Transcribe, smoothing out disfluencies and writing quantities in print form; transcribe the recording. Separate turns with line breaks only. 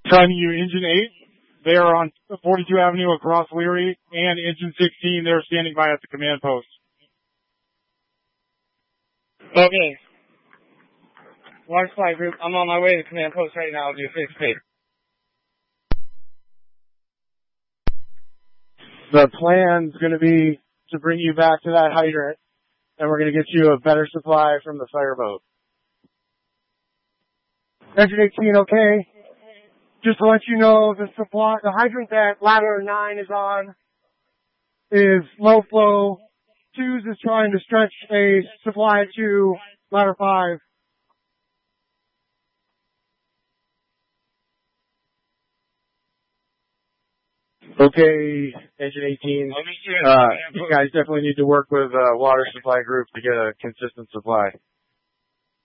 Trying to use Engine 8. They are on 42 Avenue across Leary, and Engine 16, they're standing by at the command post.
Okay. Water supply group, I'm on my way to command post right now. I'll do 6 feet.
The plan's going to be to bring you back to that hydrant, and we're going to get you a better supply from the fireboat. Engine 18, okay. Just to let you know, the hydrant that ladder 9 is on is low flow. 2s is trying to stretch a supply to ladder 5. Okay, Engine 18. You guys definitely need to work with water supply group to get a consistent supply.